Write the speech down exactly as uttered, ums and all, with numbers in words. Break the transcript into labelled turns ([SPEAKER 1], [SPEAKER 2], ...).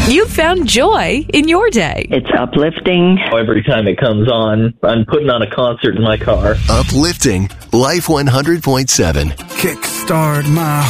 [SPEAKER 1] You've found joy in your day.
[SPEAKER 2] It's uplifting.
[SPEAKER 3] Every time it comes on, I'm putting on a concert in my car.
[SPEAKER 4] Uplifting Life one hundred point seven.
[SPEAKER 5] Kickstart my